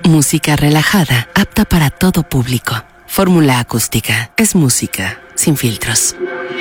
Música relajada, apta para todo público. Fórmula Acústica es música sin filtros.